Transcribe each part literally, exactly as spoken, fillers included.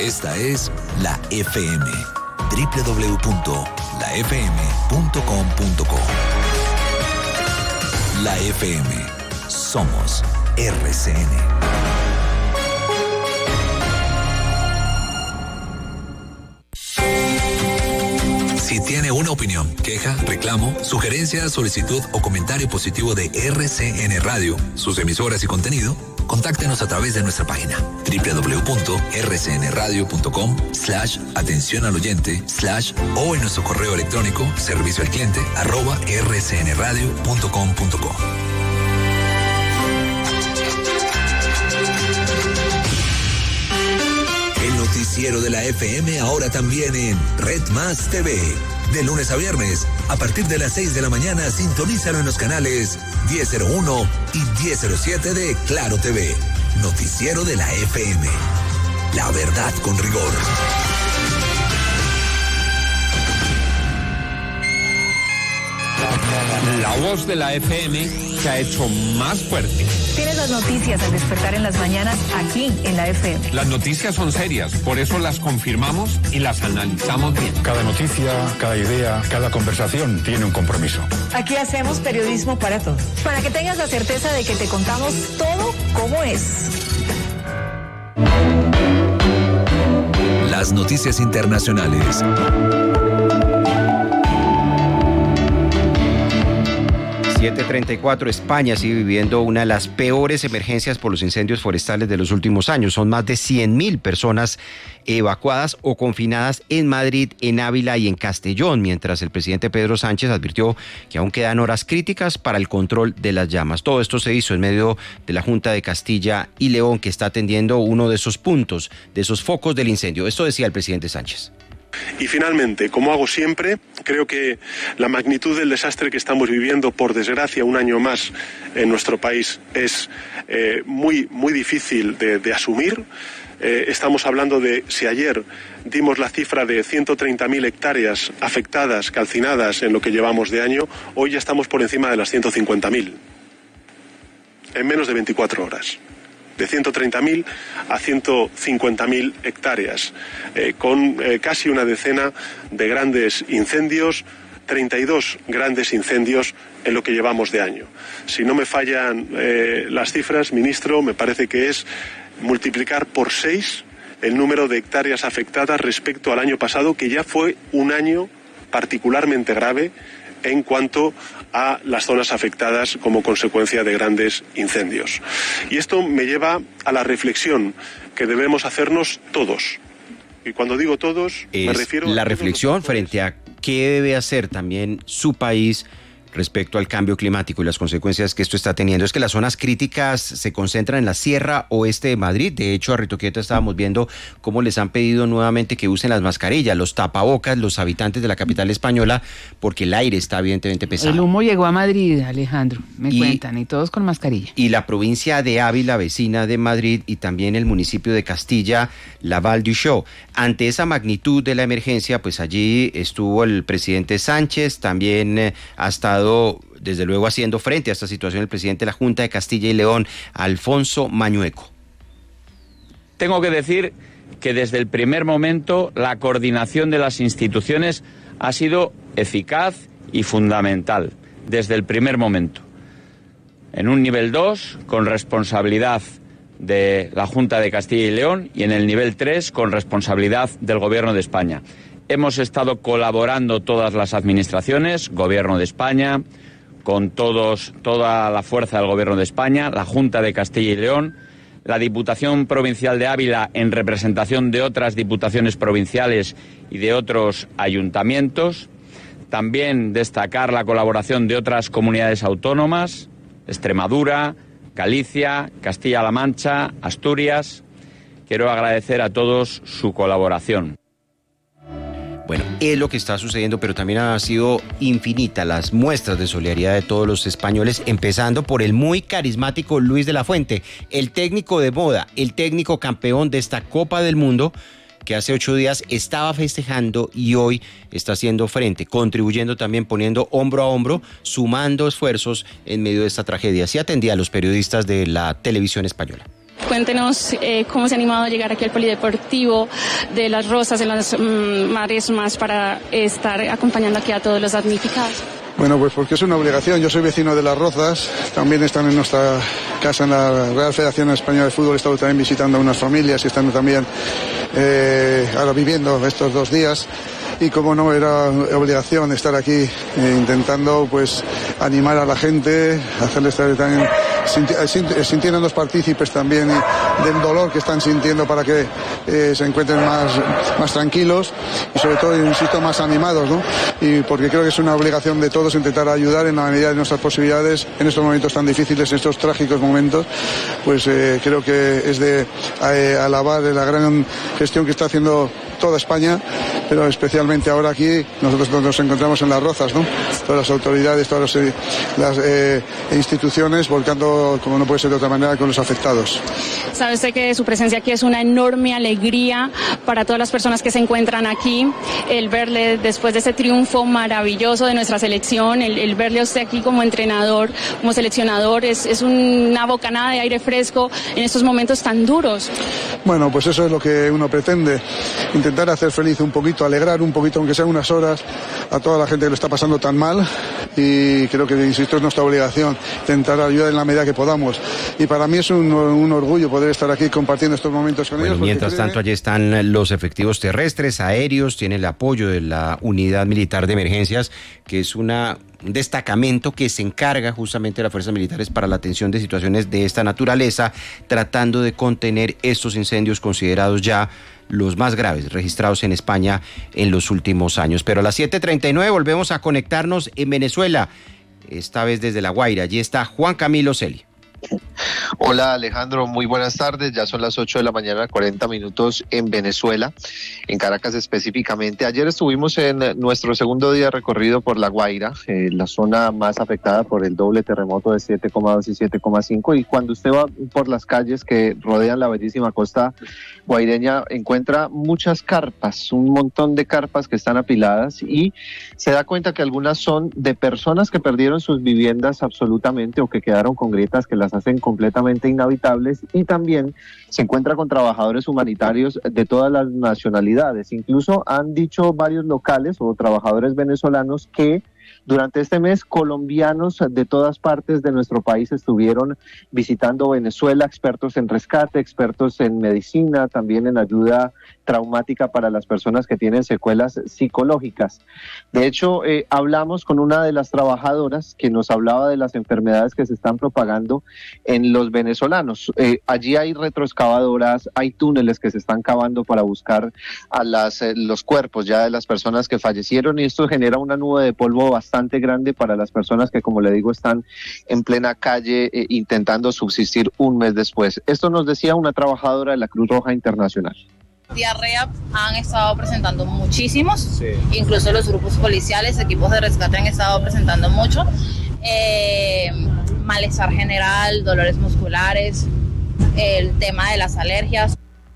Esta es La F M. doble u doble u doble u punto la f m punto com punto co. La F M. Somos R C N. Si tiene una opinión, queja, reclamo, sugerencia, solicitud o comentario positivo de R C N Radio, sus emisoras y contenido, contáctenos a través de nuestra página doble u doble u doble u punto r c n radio punto com slash atención al oyente slash o en nuestro correo electrónico servicio al cliente arroba r c n radio punto com punto co. El noticiero de la F M ahora también en Red Más T V. De lunes a viernes, a partir de las seis de la mañana, sintonízalo en los canales diez cero uno y diez cero siete de Claro T V. Noticiero de la F M. La verdad con rigor. La voz de la F M se ha hecho más fuerte. Tienes las noticias al despertar en las mañanas aquí en la F M. Las noticias son serias, por eso las confirmamos y las analizamos bien. Cada noticia, cada idea, cada conversación tiene un compromiso. Aquí hacemos periodismo para todos. Para que tengas la certeza de que te contamos todo como es. Las noticias internacionales. siete treinta y cuatro, España sigue viviendo una de las peores emergencias por los incendios forestales de los últimos años. Son más de cien mil personas evacuadas o confinadas en Madrid, en Ávila y en Castellón, mientras el presidente Pedro Sánchez advirtió que aún quedan horas críticas para el control de las llamas. Todo esto se hizo en medio de la Junta de Castilla y León, que está atendiendo uno de esos puntos, de esos focos del incendio. Esto decía el presidente Sánchez. Y finalmente, como hago siempre, creo que la magnitud del desastre que estamos viviendo, por desgracia, un año más en nuestro país, es eh, muy, muy difícil de, de asumir. Eh, estamos hablando de, si ayer dimos la cifra de ciento treinta mil hectáreas afectadas, calcinadas en lo que llevamos de año, hoy ya estamos por encima de las ciento cincuenta mil, en menos de veinticuatro horas. De ciento treinta mil a ciento cincuenta mil hectáreas, eh, con eh, casi una decena de grandes incendios, treinta y dos grandes incendios en lo que llevamos de año. Si no me fallan eh, las cifras, ministro, me parece que es multiplicar por seis el número de hectáreas afectadas respecto al año pasado, que ya fue un año particularmente grave en cuanto a las zonas afectadas como consecuencia de grandes incendios. Y esto me lleva a la reflexión que debemos hacernos todos. Y cuando digo todos, es me refiero la a reflexión frente a qué debe hacer también su país respecto al cambio climático y las consecuencias que esto está teniendo. Es que las zonas críticas se concentran en la sierra oeste de Madrid. De hecho, a Ritoquieto estábamos viendo cómo les han pedido nuevamente que usen las mascarillas, los tapabocas, los habitantes de la capital española, porque el aire está evidentemente pesado. El humo llegó a Madrid, Alejandro, me y, cuentan, y todos con mascarilla. Y la provincia de Ávila, vecina de Madrid, y también el municipio de Castilla, la Val d'Uixó. Ante esa magnitud de la emergencia, pues allí estuvo el presidente Sánchez, también eh, ha estado desde luego haciendo frente a esta situación el presidente de la Junta de Castilla y León, Alfonso Mañueco. Tengo que decir que desde el primer momento la coordinación de las instituciones ha sido eficaz y fundamental, desde el primer momento. En un nivel dos, con responsabilidad de la Junta de Castilla y León, y en el nivel tres, con responsabilidad del Gobierno de España. Hemos estado colaborando todas las administraciones, Gobierno de España, con todos, toda la fuerza del Gobierno de España, la Junta de Castilla y León, la Diputación Provincial de Ávila en representación de otras diputaciones provinciales y de otros ayuntamientos. También destacar la colaboración de otras comunidades autónomas, Extremadura, Galicia, Castilla-La Mancha, Asturias. Quiero agradecer a todos su colaboración. Bueno, es lo que está sucediendo, pero también han sido infinitas las muestras de solidaridad de todos los españoles, empezando por el muy carismático Luis de la Fuente, el técnico de moda, el técnico campeón de esta Copa del Mundo, que hace ocho días estaba festejando y hoy está haciendo frente, contribuyendo también, poniendo hombro a hombro, sumando esfuerzos en medio de esta tragedia. Así atendía a los periodistas de la televisión española. Cuéntenos eh, cómo se ha animado a llegar aquí al Polideportivo de Las Rosas, en las mmm, Maresmas, para estar acompañando aquí a todos los damnificados. Bueno, pues porque es una obligación. Yo soy vecino de Las Rozas, también están en nuestra casa en la Real Federación Española de Fútbol. He estado también visitando a unas familias y están también eh, ahora viviendo estos dos días. Y como no, era obligación estar aquí eh, intentando pues animar a la gente, hacerles estar también sintiéndonos partícipes también del dolor que están sintiendo para que eh, se encuentren más, más tranquilos y sobre todo, insisto, más animados, ¿no? Y porque creo que es una obligación de todos intentar ayudar en la medida de nuestras posibilidades en estos momentos tan difíciles, en estos trágicos momentos. Pues eh, creo que es de eh, alabar la gran gestión que está haciendo toda España, pero especialmente ahora aquí nosotros nos encontramos en Las Rozas, ¿no? Todas las autoridades, todas las, las eh, instituciones volcando, como no puede ser de otra manera, con los afectados. Sabe usted que su presencia aquí es una enorme alegría para todas las personas que se encuentran aquí, el verle después de ese triunfo maravilloso de nuestra selección, el, el verle a usted aquí como entrenador, como seleccionador, es, es una bocanada de aire fresco en estos momentos tan duros. Bueno, pues eso es lo que uno pretende, intentar hacer feliz un poquito, alegrar un poquito, aunque sean unas horas, a toda la gente que lo está pasando tan mal, y creo que, insisto, es nuestra obligación intentar ayudar en la medida que podamos. Y para mí es un, un orgullo poder estar aquí compartiendo estos momentos con bueno, ellos. Mientras tanto, allí están los efectivos terrestres, aéreos, tiene el apoyo de la Unidad Militar de Emergencias, que es una... un destacamento que se encarga justamente de las fuerzas militares para la atención de situaciones de esta naturaleza, tratando de contener estos incendios considerados ya los más graves registrados en España en los últimos años. Pero a las siete treinta y nueve volvemos a conectarnos en Venezuela, esta vez desde La Guaira. Allí está Juan Camilo Celi. Hola Alejandro, muy buenas tardes. Ya son las ocho de la mañana, cuarenta minutos en Venezuela, en Caracas específicamente. Ayer estuvimos en nuestro segundo día de recorrido por La Guaira, eh, la zona más afectada por el doble terremoto de siete coma dos y siete coma cinco, y cuando usted va por las calles que rodean la bellísima costa guaireña encuentra muchas carpas, un montón de carpas que están apiladas, y se da cuenta que algunas son de personas que perdieron sus viviendas absolutamente o que quedaron con grietas que las hacen completamente inhabitables, y también se encuentra con trabajadores humanitarios de todas las nacionalidades. Incluso han dicho varios locales o trabajadores venezolanos que durante este mes colombianos de todas partes de nuestro país estuvieron visitando Venezuela, expertos en rescate, expertos en medicina, también en ayuda traumática para las personas que tienen secuelas psicológicas. De hecho, eh, hablamos con una de las trabajadoras que nos hablaba de las enfermedades que se están propagando en los venezolanos. Eh, allí hay retroexcavadoras, hay túneles que se están cavando para buscar a las, eh, los cuerpos ya de las personas que fallecieron, y esto genera una nube de polvo bastante grande para las personas que, como le digo, están en plena calle eh, intentando subsistir un mes después. Esto nos decía una trabajadora de la Cruz Roja Internacional. Diarrea han estado presentando muchísimos, sí. Incluso los grupos policiales, equipos de rescate han estado presentando mucho, eh, malestar general, dolores musculares, el tema de las alergias.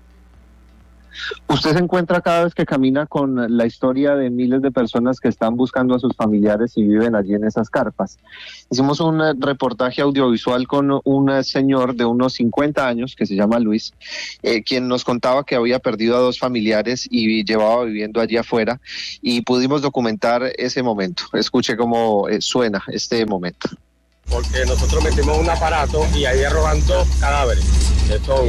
Usted se encuentra cada vez que camina con la historia de miles de personas que están buscando a sus familiares y viven allí en esas carpas. Hicimos un reportaje audiovisual con un señor de unos cincuenta años que se llama Luis, eh, quien nos contaba que había perdido a dos familiares y llevaba viviendo allí afuera, y pudimos documentar ese momento. Escuche cómo eh, suena este momento. Porque nosotros metimos un aparato y ahí arrojan dos cadáveres, que son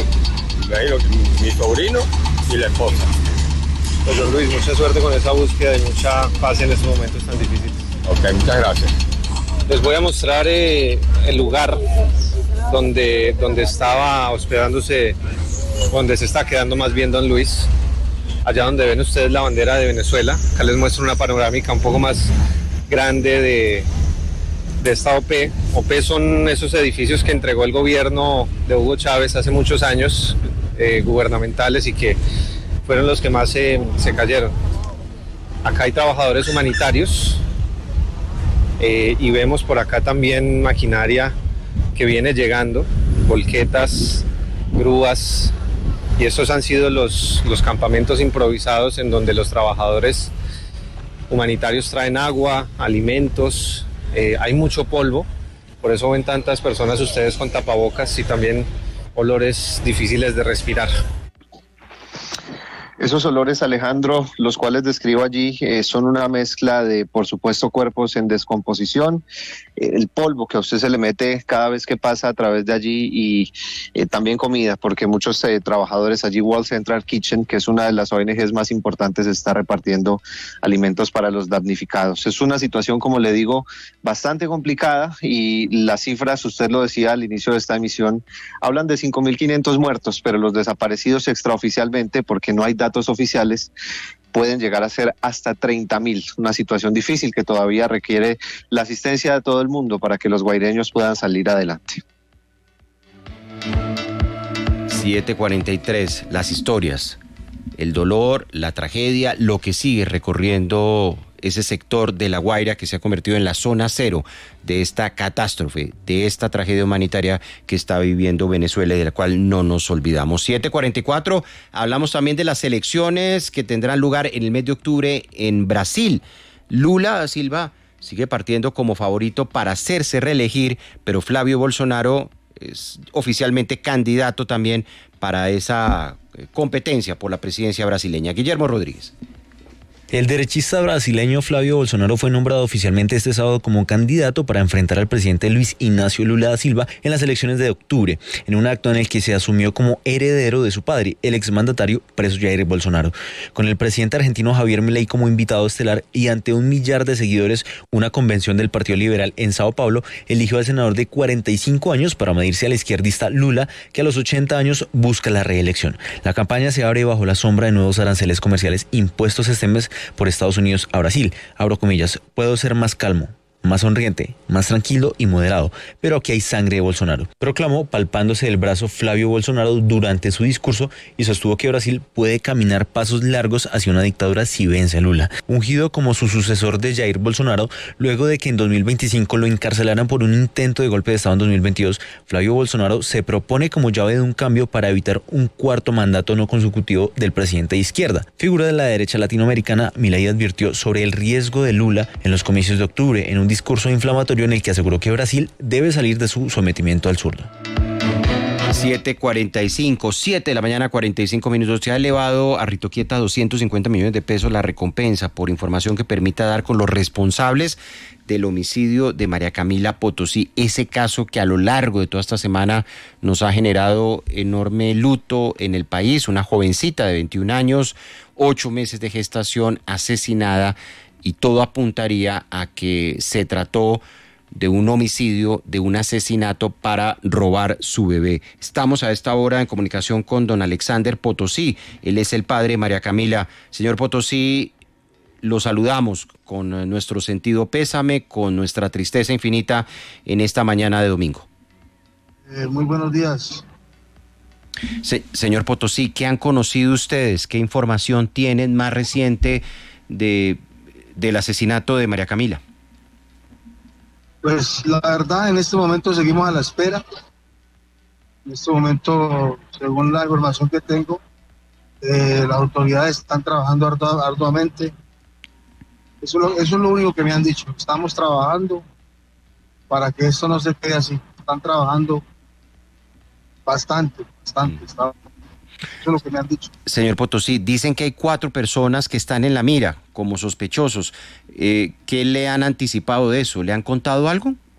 mi sobrino y la esposa. Pues don Luis, mucha suerte con esa búsqueda y mucha paz en estos momentos tan difíciles. Ok, muchas gracias. Les voy a mostrar eh, el lugar donde, donde estaba hospedándose, donde se está quedando más bien don Luis. Allá donde ven ustedes la bandera de Venezuela. Acá les muestro una panorámica un poco más grande de, de esta O P. O P son esos edificios que entregó el gobierno de Hugo Chávez hace muchos años, eh, gubernamentales, y que fueron los que más se, se cayeron. Acá hay trabajadores humanitarios, eh, y vemos por acá también maquinaria que viene llegando, volquetas, grúas, y estos han sido los, los campamentos improvisados en donde los trabajadores humanitarios traen agua, alimentos. Eh, hay mucho polvo, por eso ven tantas personas ustedes con tapabocas, y también olores difíciles de respirar. Esos olores, Alejandro, los cuales describo allí, eh, son una mezcla de, por supuesto, cuerpos en descomposición, eh, el polvo que a usted se le mete cada vez que pasa a través de allí y eh, también comida, porque muchos eh, trabajadores allí, World Central Kitchen, que es una de las O N Ges más importantes, está repartiendo alimentos para los damnificados. Es una situación, como le digo, bastante complicada y las cifras, usted lo decía al inicio de esta emisión, hablan de cinco mil quinientos muertos, pero los desaparecidos extraoficialmente, porque no hay datos oficiales, pueden llegar a ser hasta treinta mil, una situación difícil que todavía requiere la asistencia de todo el mundo para que los guaireños puedan salir adelante. siete cuarenta y tres, las historias, el dolor, la tragedia, lo que sigue recorriendo ese sector de La Guaira que se ha convertido en la zona cero de esta catástrofe, de esta tragedia humanitaria que está viviendo Venezuela y de la cual no nos olvidamos. siete cuarenta y cuatro, hablamos también de las elecciones que tendrán lugar en el mes de octubre en Brasil. Lula da Silva sigue partiendo como favorito para hacerse reelegir, pero Flavio Bolsonaro es oficialmente candidato también para esa competencia por la presidencia brasileña. Guillermo Rodríguez. El derechista brasileño Flavio Bolsonaro fue nombrado oficialmente este sábado como candidato para enfrentar al presidente Luis Ignacio Lula da Silva en las elecciones de octubre, en un acto en el que se asumió como heredero de su padre, el exmandatario preso Jair Bolsonaro. Con el presidente argentino Javier Milei como invitado estelar y ante un millar de seguidores, una convención del Partido Liberal en Sao Paulo eligió al senador de cuarenta y cinco años para medirse al izquierdista Lula, que a los ochenta años busca la reelección. La campaña se abre bajo la sombra de nuevos aranceles comerciales impuestos este mes por Estados Unidos a Brasil. Abro comillas, puedo ser más calmo, más sonriente, más tranquilo y moderado, pero aquí hay sangre de Bolsonaro, proclamó palpándose el brazo Flavio Bolsonaro durante su discurso y sostuvo que Brasil puede caminar pasos largos hacia una dictadura si vence a Lula. Ungido como su sucesor de Jair Bolsonaro, luego de que en dos mil veinticinco lo encarcelaran por un intento de golpe de Estado en dos mil veintidós, Flavio Bolsonaro se propone como llave de un cambio para evitar un cuarto mandato no consecutivo del presidente de izquierda. Figura de la derecha latinoamericana, Milei advirtió sobre el riesgo de Lula en los comicios de octubre en un discurso inflamatorio en el que aseguró que Brasil debe salir de su sometimiento al zurdo. siete cuarenta y cinco, siete de la mañana, cuarenta y cinco minutos. Se ha elevado a Rito Quieta doscientos cincuenta millones de pesos la recompensa por información que permita dar con los responsables del homicidio de María Camila Potosí. Ese caso que a lo largo de toda esta semana nos ha generado enorme luto en el país. Una jovencita de veintiún años, ocho meses de gestación, asesinada. Y todo apuntaría a que se trató de un homicidio, de un asesinato para robar su bebé. Estamos a esta hora en comunicación con don Alexander Potosí. Él es el padre de María Camila. Señor Potosí, lo saludamos con nuestro sentido pésame, con nuestra tristeza infinita en esta mañana de domingo. Eh, muy buenos días. Se, señor Potosí, ¿qué han conocido ustedes? ¿Qué información tienen más reciente de... del asesinato de María Camila? Pues la verdad, en este momento seguimos a la espera. En este momento, según la información que tengo, eh, las autoridades están trabajando ardu- arduamente. Eso, lo, eso es lo único que me han dicho. Estamos trabajando para que esto no se quede así. Están trabajando bastante, bastante. Está, eso es lo que me han dicho. Señor Potosí, dicen que hay cuatro personas que están en la mira como sospechosos. Eh, ¿Qué le han anticipado de eso? ¿Le han contado algo?